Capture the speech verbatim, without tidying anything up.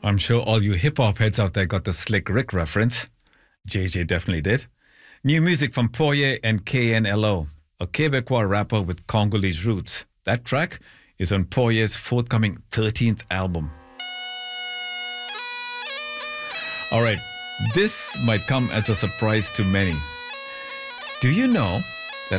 I'm sure all you hip-hop heads out there got the Slick Rick reference. J J definitely did. New music from Poye and K N L O, a Quebecois rapper with Congolese roots. That track is on Poye's forthcoming thirteenth album. All right, this might come as a surprise to many. Do you know